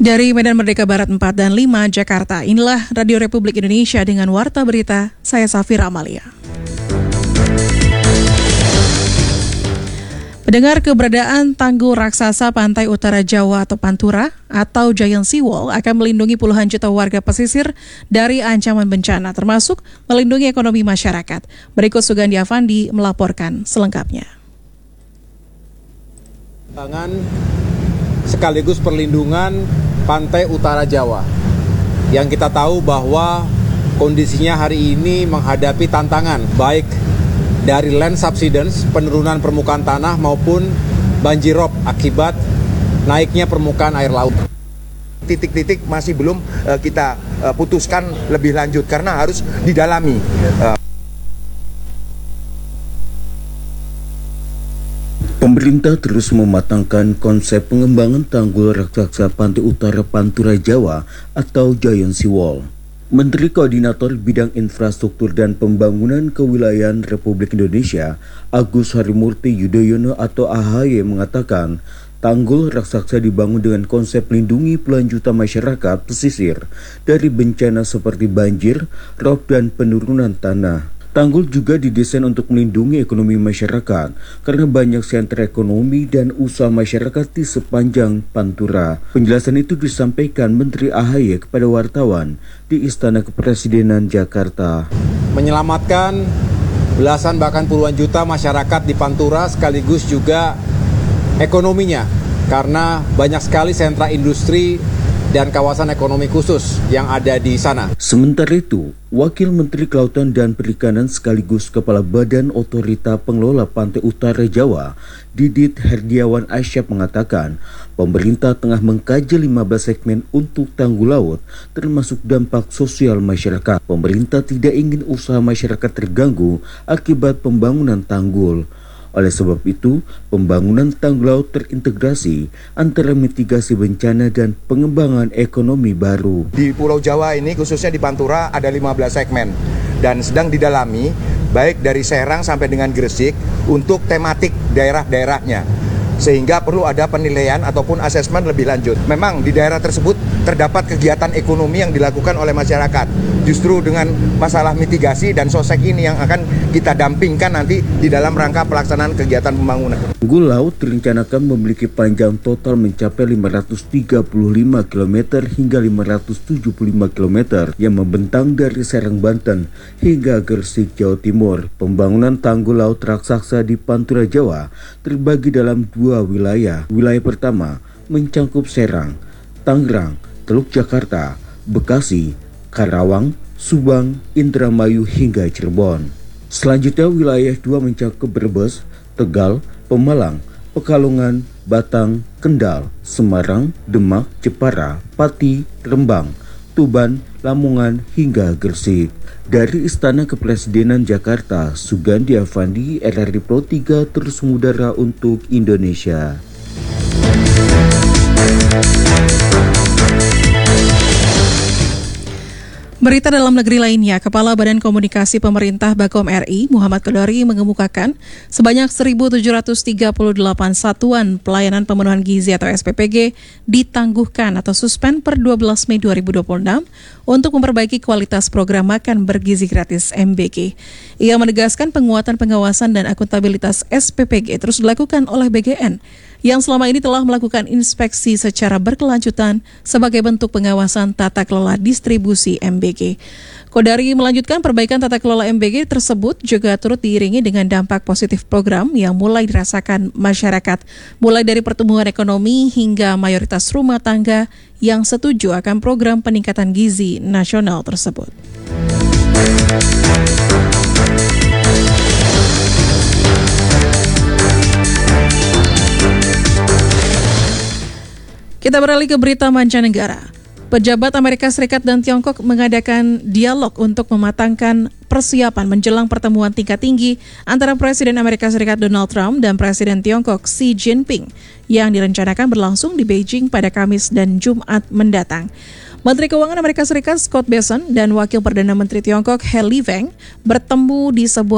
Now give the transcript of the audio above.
Dari Medan Merdeka Barat 4 dan 5, Jakarta, inilah Radio Republik Indonesia dengan Warta Berita, saya Safira Amalia. Mendengar keberadaan tanggul raksasa pantai utara Jawa atau Pantura atau Giant Sea Wall akan melindungi puluhan juta warga pesisir dari ancaman bencana, termasuk melindungi ekonomi masyarakat. Berikut Sugandi Afandi melaporkan selengkapnya. Sekaligus perlindungan pantai utara Jawa yang kita tahu bahwa kondisinya hari ini menghadapi tantangan baik dari land subsidence, penurunan permukaan tanah maupun banjirop akibat naiknya permukaan air laut. Titik-titik masih belum kita putuskan lebih lanjut karena harus didalami. Pemerintah terus mematangkan konsep pengembangan tanggul raksasa pantai utara Pantura Jawa atau Giant Sea Wall. Menteri Koordinator Bidang Infrastruktur dan Pembangunan Kewilayahan Republik Indonesia, Agus Harimurti Yudhoyono atau AHY mengatakan, tanggul raksasa dibangun dengan konsep melindungi puluhan juta masyarakat pesisir dari bencana seperti banjir, rob, dan penurunan tanah. Tanggul juga didesain untuk melindungi ekonomi masyarakat karena banyak sentra ekonomi dan usaha masyarakat di sepanjang Pantura. Penjelasan itu disampaikan Menteri AHY kepada wartawan di Istana Kepresidenan Jakarta. Menyelamatkan belasan bahkan puluhan juta masyarakat di Pantura sekaligus juga ekonominya karena banyak sekali sentra industri dan kawasan ekonomi khusus yang ada di sana. Sementara itu, Wakil Menteri Kelautan dan Perikanan sekaligus Kepala Badan Otorita Pengelola Pantai Utara Jawa, Didit Herdiawan Asyap mengatakan, pemerintah tengah mengkaji 15 segmen untuk tanggul laut, termasuk dampak sosial masyarakat. Pemerintah tidak ingin usaha masyarakat terganggu akibat pembangunan tanggul. Oleh sebab itu, pembangunan tanggul laut terintegrasi antara mitigasi bencana dan pengembangan ekonomi baru. Di Pulau Jawa ini, khususnya di Pantura, ada 15 segmen dan sedang didalami baik dari Serang sampai dengan Gresik untuk tematik daerah-daerahnya. Sehingga perlu ada penilaian ataupun asesmen lebih lanjut. Memang di daerah tersebut terdapat kegiatan ekonomi yang dilakukan oleh masyarakat. Justru dengan masalah mitigasi dan sosek ini yang akan kita dampingkan nanti di dalam rangka pelaksanaan kegiatan pembangunan. Tanggul laut direncanakan memiliki panjang total mencapai 535 km hingga 575 km yang membentang dari Serang, Banten hingga Gresik, Jawa Timur. Pembangunan tanggul laut raksasa di Pantura Jawa terbagi dalam dua wilayah. Wilayah pertama mencakup Serang, Tangerang, Teluk Jakarta, Bekasi, Karawang, Subang, Indramayu hingga Cirebon. Selanjutnya wilayah 2 mencakup Brebes, Tegal, Pemalang, Pekalongan, Batang, Kendal, Semarang, Demak, Jepara, Pati, Rembang, Tuban, Lamongan hingga Gresik. Dari Istana Kepresidenan Jakarta, Sugandi Afandi, RRI Pro 3 terus mengudara untuk Indonesia. Berita dalam negeri lainnya, Kepala Badan Komunikasi Pemerintah Bakom RI, Muhammad Kodari mengemukakan sebanyak 1.738 satuan pelayanan pemenuhan gizi atau SPPG ditangguhkan atau suspend per 12 Mei 2026 untuk memperbaiki kualitas program makan bergizi gratis MBG. Ia menegaskan penguatan pengawasan dan akuntabilitas SPPG terus dilakukan oleh BGN yang selama ini telah melakukan inspeksi secara berkelanjutan sebagai bentuk pengawasan tata kelola distribusi MBG. Kodari melanjutkan perbaikan tata kelola MBG tersebut juga turut diiringi dengan dampak positif program yang mulai dirasakan masyarakat, mulai dari pertumbuhan ekonomi hingga mayoritas rumah tangga yang setuju akan program peningkatan gizi nasional tersebut. Kita beralih ke berita mancanegara. Pejabat Amerika Serikat dan Tiongkok mengadakan dialog untuk mematangkan persiapan menjelang pertemuan tingkat tinggi antara Presiden Amerika Serikat Donald Trump dan Presiden Tiongkok Xi Jinping yang direncanakan berlangsung di Beijing pada Kamis dan Jumat mendatang. Menteri Keuangan Amerika Serikat Scott Bessent dan Wakil Perdana Menteri Tiongkok He Lifeng bertemu di sebuah